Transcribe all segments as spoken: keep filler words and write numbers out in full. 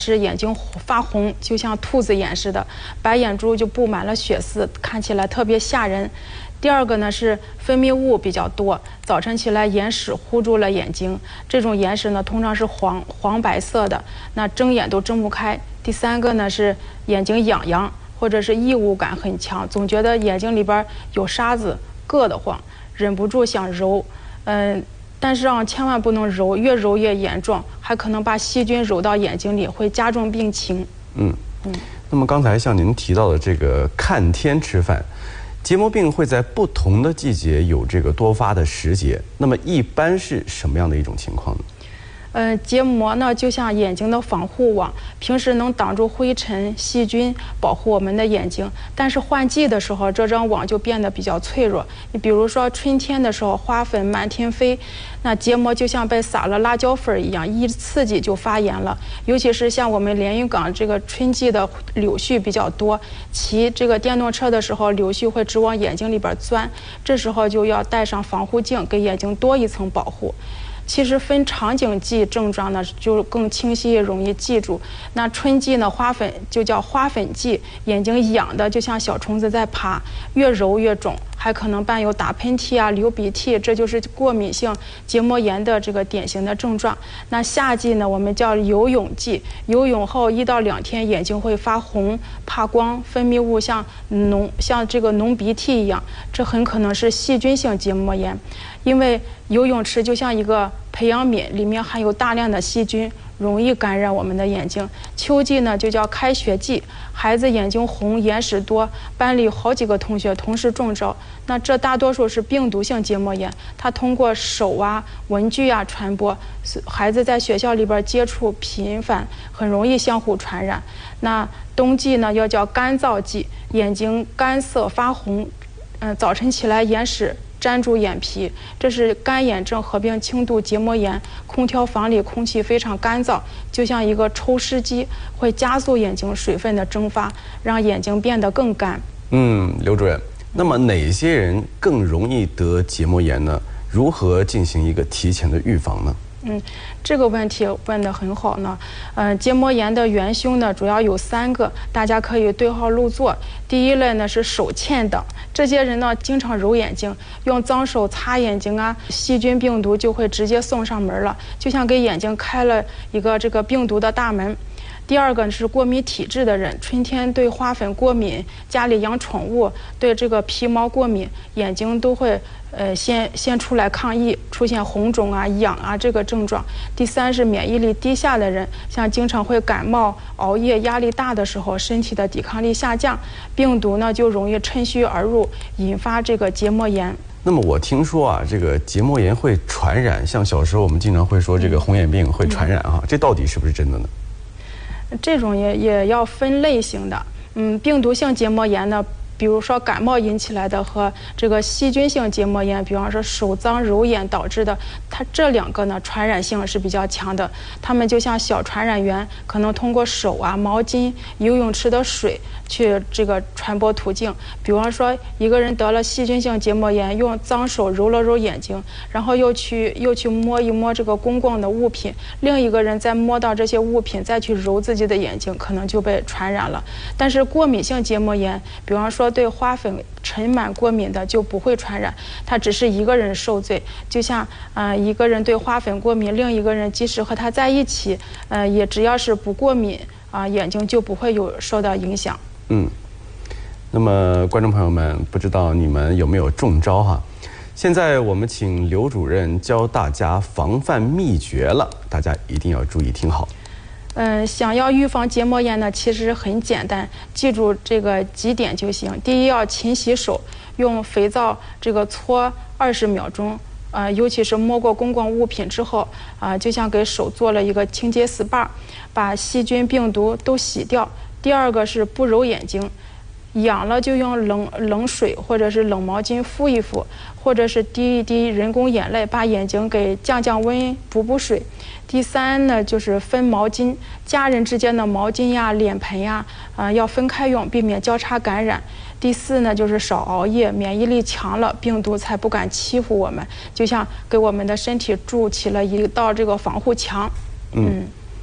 是眼睛发红，就像兔子眼似的，白眼珠就布满了血丝，看起来特别吓人。第二个呢是分泌物比较多，早晨起来眼屎糊住了眼睛，这种眼屎呢通常是黄黄白色的，那睁眼都睁不开。第三个呢是眼睛痒痒，或者是异物感很强，总觉得眼睛里边有沙子，硌得慌，忍不住想揉，嗯。但是啊，千万不能揉，越揉越严重，还可能把细菌揉到眼睛里，会加重病情。 嗯嗯。那么刚才像您提到的这个看天吃饭，结膜病会在不同的季节有这个多发的时节，那么一般是什么样的一种情况呢？ 呃，结膜呢就像眼睛的防护网，平时能挡住灰尘、细菌，保护我们的眼睛。但是换季的时候，这张网就变得比较脆弱。你比如说春天的时候，花粉满天飞，那结膜就像被撒了辣椒粉一样，一刺激就发炎了。尤其是像我们连云港这个春季的柳絮比较多，骑这个电动车的时候，柳絮会直往眼睛里边钻，这时候就要戴上防护镜，给眼睛多一层保护。其实分场景季症状呢就更清晰容易记住。那春季呢花粉就叫花粉季，眼睛痒的就像小虫子在爬，越揉越肿，还可能伴有打喷嚏啊、流鼻涕，这就是过敏性结膜炎的这个典型的症状。那夏季呢我们叫游泳季，游泳后一到两天眼睛会发红、怕光，分泌物像浓像这个浓鼻涕一样，这很可能是细菌性结膜炎。因为游泳池就像一个培养皿，里面含有大量的细菌，容易感染我们的眼睛。秋季呢就叫开学季，孩子眼睛红、眼屎多，班里好几个同学同时中招。那这大多数是病毒性结膜炎，它通过手啊、文具啊传播，孩子在学校里边接触频繁，很容易相互传染。那冬季呢要叫干燥季，眼睛干涩发红，嗯、呃，早晨起来眼屎粘住眼皮，这是干眼症合并轻度结膜炎。空调房里空气非常干燥，就像一个抽湿机，会加速眼睛水分的蒸发，让眼睛变得更干。 嗯，刘主任，那么哪些人更容易得结膜炎呢？如何进行一个提前的预防呢？ 嗯，这个问题问得很好呢。呃，结膜炎的元凶呢，主要有三个，大家可以对号入座。第一类呢是手欠等，这些人呢经常揉眼睛，用脏手擦眼睛啊，细菌病毒就会直接送上门了，就像给眼睛开了一个这个病毒的大门。第二个是过敏体质的人，春天对花粉过敏，家里养宠物对这个皮毛过敏，眼睛都会呃先先出来抗议，出现红肿啊、痒啊这个症状。第三是免疫力低下的人，像经常会感冒、熬夜、压力大的时候，身体的抵抗力下降，病毒呢就容易趁虚而入，引发这个结膜炎。 那么我听说啊，这个结膜炎会传染，像小时候我们经常会说这个红眼病会传染啊，嗯、这到底是不是真的呢？ 这种也也要分类型的，嗯，病毒性结膜炎呢，比如说感冒引起来的和这个细菌性结膜炎，比方说手脏揉眼导致的，它这两个呢传染性是比较强的，它们就像小传染源，可能通过手啊、毛巾、游泳池的水去这个传播途径。比方说一个人得了细菌性结膜炎，用脏手揉了揉眼睛，然后又去又去摸一摸这个公共的物品，另一个人再摸到这些物品，再去揉自己的眼睛，可能就被传染了。但是过敏性结膜炎，比方说对花粉、尘螨过敏的就不会传染，它只是一个人受罪。就像呃一个人对花粉过敏，另一个人即使和他在一起，呃也只要是不过敏啊、呃，眼睛就不会有受到影响。 嗯，那么观众朋友们，不知道你们有没有中招哈？现在我们请刘主任教大家防范秘诀了，大家一定要注意听好。 嗯，想要预防结膜炎呢，其实很简单，记住这个几点就行。第一，要勤洗手，用肥皂这个搓二十秒钟，呃，尤其是摸过公共物品之后，啊、呃，就像给手做了一个清洁 S P A， 把细菌病毒都洗掉。第二个是不揉眼睛，痒了就用冷冷水或者是冷毛巾敷一敷，或者是滴一滴人工眼泪，把眼睛给降降温、补补水。第三呢，就是分毛巾，家人之间的毛巾呀、脸盆呀，啊、呃，要分开用，避免交叉感染。第四呢，就是少熬夜，免疫力强了，病毒才不敢欺负我们，就像给我们的身体筑起了一道这个防护墙。 嗯。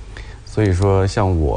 所以说，像我